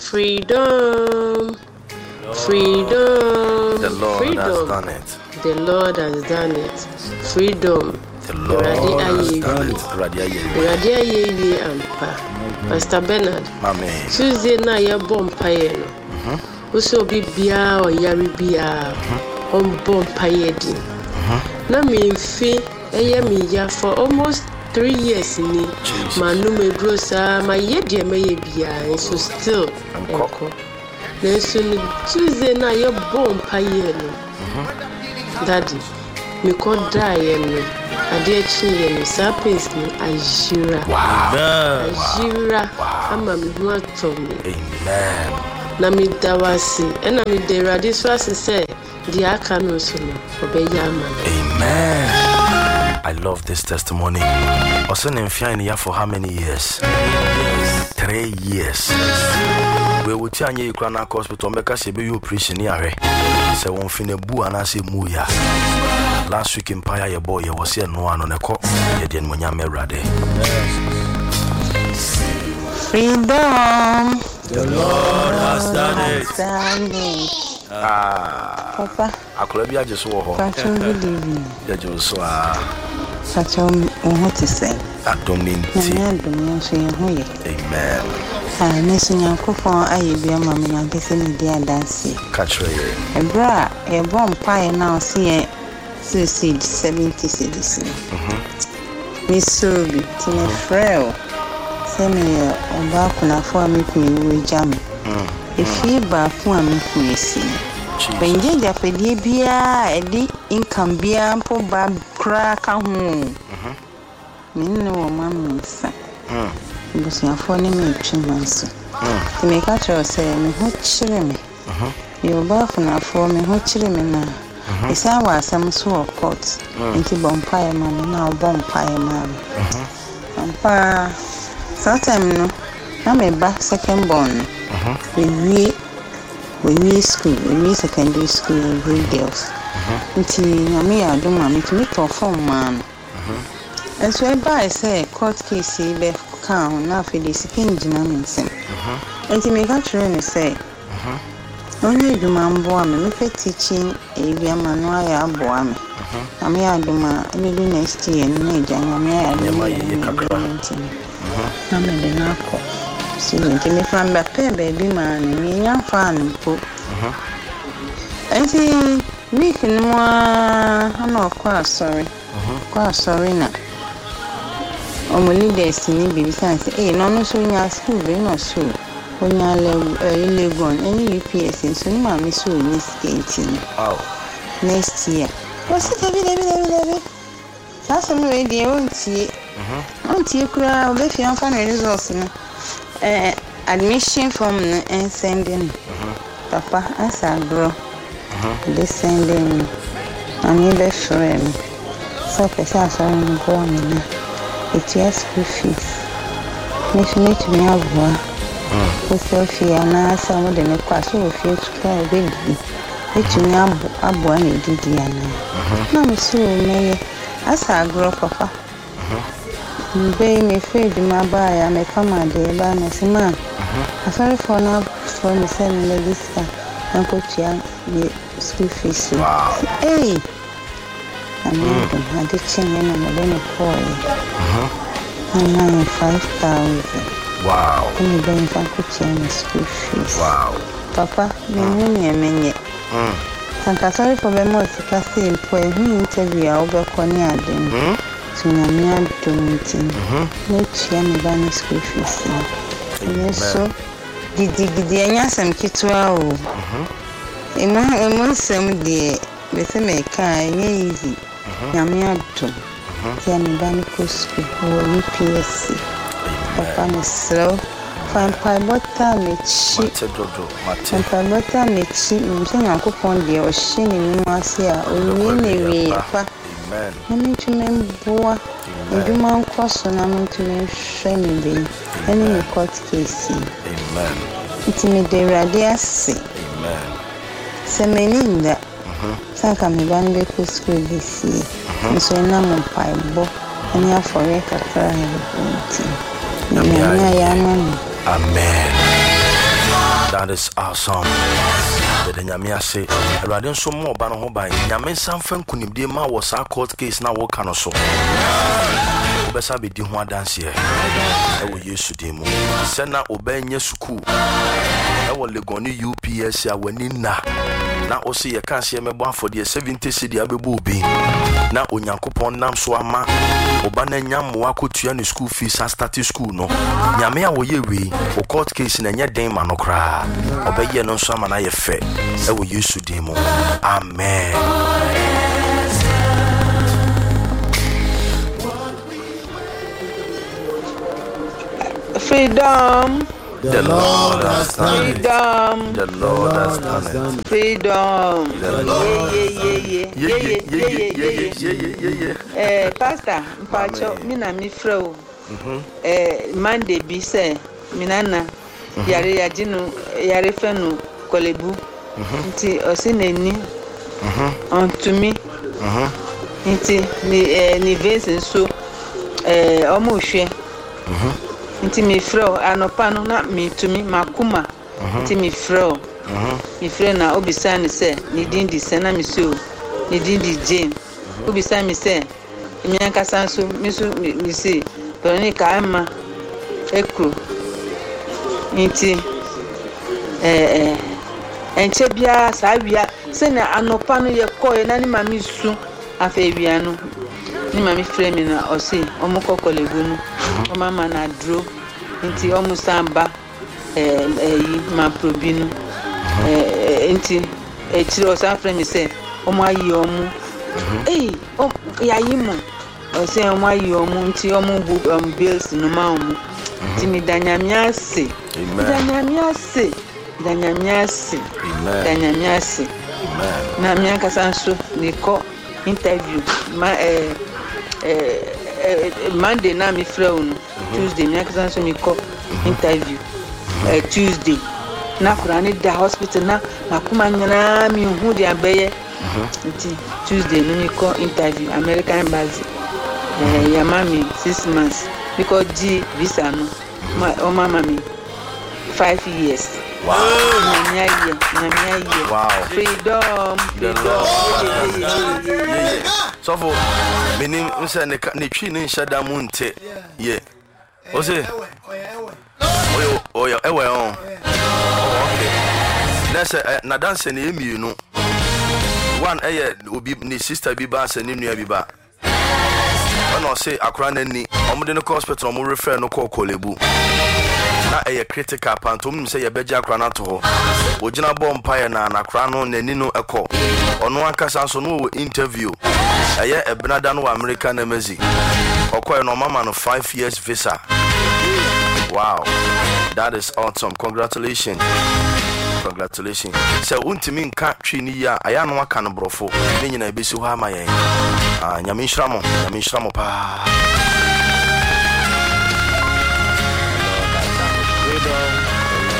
Freedom. Freedom. The Lord Freedom. has done it. The Lord has done it. Freedom. The Lord has done it. Radia ye ampa. Pastor Bernard. Amen. Tuesday na ye bompaye no. Uso bibia o yari bia. Bompaye di. Na me mfi eye me ya for almost 3 years ni. Manu me brosa ma ye de me ye bia so still enko. Nenso ni Tuesday na ye bompaye no. Daddy, me could die no. Ade chi no sapes ni ajira. Ajira ama me ho atomi. Amen. Na me dawasi ena me de radi so asese di aka no so no obeya ama. Amen. I love this testimony. Also in Fiania for how many years? 3 years. We will tell you Krana Hospital make us be you preaching here. Say one fine bu and I say muya. Last week in Paya your boy was here no one on a cop. You didn't when you married. Freedom. The Lord has done it. Papa, I could be just war. You just saw. Such a what to say. I don't mean Amen. Nation Yankofon, I be a mammy and kissing the dear dancing. Catch it. A bra, a bomb pie now see a suicide 70 citizens. Miss Sobi, Tina Frail. Send me a balcony for me with jam. If you bar for me, we see. When you get a dear beer, a deep income beer, poor bab crack home. No, mammy, sir. Because your phone me 2 months. To make a choice, say, me who cheer me. You're bath and for me who cheer me now. It's our some sort of court. Into bonfire, mammy, now bonfire, mammy. Papa, sometime no, I'm a back second born. We school, we secondary school, we girls. Until me, I don't want me to meet or form man. And so I buy say court case, be count now for the second dynamics. And to make a train say, only do man boy me teaching a young man while I boy me. I may I do my little next year and major, and I may I do my I'm in the narco. See, to me from the pair baby man, and me young fan poop. And see, me can more, I'm not quite sorry. Quite sorry now. Only destiny be sense. Eh, no, so in your school, no, so when you live on any UPS, and so mammy so miss skating. Oh, Next year. What's it, David? That's some way they won't see. Auntie, crowd, if you find a resource, admission from and sending. Papa, as I grow, they sending. I'm your best friend. So, Pesa, I'm going. It's your school fees. Make me have one. With Sophia and I, some of them are so few to cry, baby. It's me up one, Didiana. No, so may as I grow, Papa. Bay me fade my buy, I may come out there by my man. I sorry for now for me sending the discount and put the school fees. Hey! I did change and I'm going to call you. I'm 5,000. wow. And you're going to change the school fees. Wow. Papa, me minute. Thank you sorry for the most casting for who interview over Konya. To Namia Domitin. No Chiani Bani school fees. Yes, so did the Anyasam Kitwa. Among some dear, with a maker, easy. Namia Dom. Tiani Bani school or UPSC. Papa is slow. Fine pie butter, make sheep. And pie butter, make sheep. I'm coupon dear or shinning Marcia or really. Amen. I'm to remember. And do my cross on I'm to me training being any court case. Amen. It's me the radiasi. Amen. Semeninda. Sanka me ban school this year. And so now I'm pie bo. And you for a cry. Amen. That is awesome. The Nyamia say, Radin so more ban on by Yamen Sanfan Kunibdi Ma was our court case now what can also. Besa be di ho dance here. I will use to demo. Sena Obenye Suku. I will legoni UPS ya wenina. Na osi ye kan se me bwa for the 70 cedi abebu bi. Na onyankopon nam so ama oba na nyam wa kotua ne school fees and start school no. Nyame a wo ye we o court case na nya den ma no kra. Obeye no so ama na ye fe. I will use to demo. Amen. Freedom. The Lord has done it. Freedom. The Lord has done it. Freedom. Yeah. Pastor, mpacho mina mi frau. Monday bi say minana yare yajinu yare fenu kolebu. Nti osineni. Onto me. Nti ni vase so omo hwe. Nti mi frau anopa no na mi tumi makuma. Nti mi frau. Mi frau na obisa ni se ni dindi se na mi so ni dindi Jane. Obisa mi se mi ankasa so mi se Tony ka ama ekru. Nti enche bia sa wia se na anopa no ye koye na ni mami su afa wia no ni mami frame mi na osi omukọ kolegu no o mama na dro nti omu samba yi ma probinu nti chiro sa frame mi se omu ayi omu ya yi mu o se omu ayi omu nti omu bills no ma omu nti mi danyamiase danyamiase na mi akasa nso niko interview Monday na mi frau no Tuesday mi akasa nso mi ko interview Tuesday na kurani da hospital na makuma nyana mi hu dia beye nti Tuesday no mi ko interview American embassy ya mami 6 months because G visa no o mama mi 5 years. Wow. Wow. Freedom. So for meaning unsa ne twi ne nshada mu nte ye o se oya ewe on okay na dance ne emienu one obi ni sister bi ba se ne nua bi ba ono se akra na ni omde ne hospital omo refer no call kolebu na critical pantom say ye beja akra na to ho ogina bompa na akra no nani no ekọ ono ankasa so no interview ebenada no America na mezi okoye no mama no 5 years visa. Wow, that is awesome. Congratulations. So untimi nka twini ya aya no aka no brofo ne nyina ebesi ho ama yen nyame nhyira mo pa.